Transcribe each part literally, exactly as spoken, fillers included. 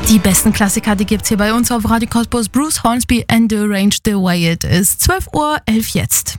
Die besten Klassiker, die gibt's hier bei uns auf Radio Cottbus. Bruce Hornsby and the Range the Way It Is. zwölf Uhr elf jetzt.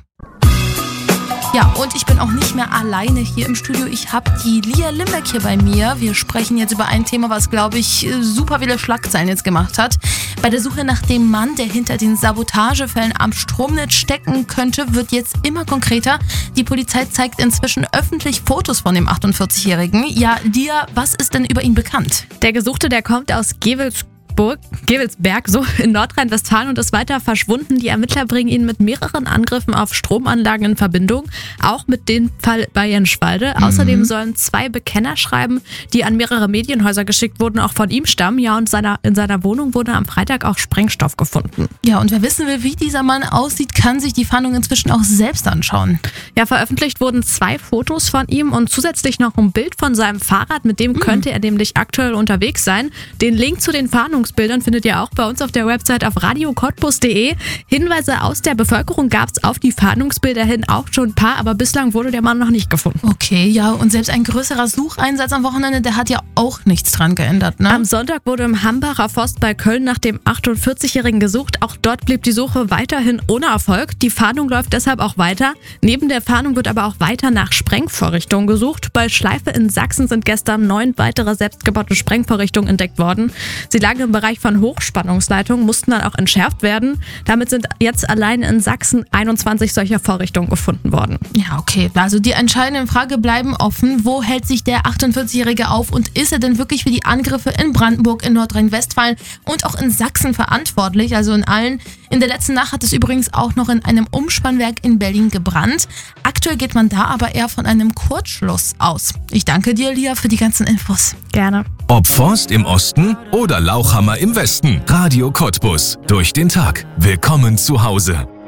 Ja, und ich bin auch nicht mehr alleine hier im Studio. Ich habe die Lia Limbeck hier bei mir. Wir sprechen jetzt über ein Thema, was, glaube ich, super viele Schlagzeilen jetzt gemacht hat. Bei der Suche nach dem Mann, der hinter den Sabotagefällen am Stromnetz stecken könnte, wird jetzt immer konkreter. Die Polizei zeigt inzwischen öffentlich Fotos von dem achtundvierzigjährigen. Ja, Lia, was ist denn über ihn bekannt? Der Gesuchte, der kommt aus Gevelsburg. Gevelsberg, so in Nordrhein-Westfalen, und ist weiter verschwunden. Die Ermittler bringen ihn mit mehreren Angriffen auf Stromanlagen in Verbindung, auch mit dem Fall bei Jenschwalde. Mhm. Außerdem sollen zwei Bekennerschreiben, die an mehrere Medienhäuser geschickt wurden, auch von ihm stammen. Ja, und seiner, in seiner Wohnung wurde am Freitag auch Sprengstoff gefunden. Ja, und wer wissen will, wie dieser Mann aussieht, kann sich die Fahndung inzwischen auch selbst anschauen. Ja, veröffentlicht wurden zwei Fotos von ihm und zusätzlich noch ein Bild von seinem Fahrrad. Mit dem mhm. könnte er nämlich aktuell unterwegs sein. Den Link zu den Fahndungen Bildern findet ihr auch bei uns auf der Website auf radio cottbus punkt de. Hinweise aus der Bevölkerung gab es auf die Fahndungsbilder hin auch schon ein paar, aber bislang wurde der Mann noch nicht gefunden. Okay, ja, und selbst ein größerer Sucheinsatz am Wochenende, der hat ja auch nichts dran geändert, ne? Am Sonntag wurde im Hambacher Forst bei Köln nach dem achtundvierzigjährigen gesucht. Auch dort blieb die Suche weiterhin ohne Erfolg. Die Fahndung läuft deshalb auch weiter. Neben der Fahndung wird aber auch weiter nach Sprengvorrichtungen gesucht. Bei Schleife in Sachsen sind gestern neun weitere selbstgebaute Sprengvorrichtungen entdeckt worden. Sie lagen im Bereich von Hochspannungsleitungen, mussten dann auch entschärft werden. Damit sind jetzt allein in Sachsen einundzwanzig solcher Vorrichtungen gefunden worden. Ja, okay. Also die entscheidenden Fragen bleiben offen. Wo hält sich der achtundvierzigjährige auf und ist er denn wirklich für die Angriffe in Brandenburg, in Nordrhein-Westfalen und auch in Sachsen verantwortlich? Also in allen. In der letzten Nacht hat es übrigens auch noch in einem Umspannwerk in Berlin gebrannt. Aktuell geht man da aber eher von einem Kurzschluss aus. Ich danke dir, Lia, für die ganzen Infos. Gerne. Ob Forst im Osten oder Lauchhammer im Westen. Radio Cottbus. Durch den Tag. Willkommen zu Hause.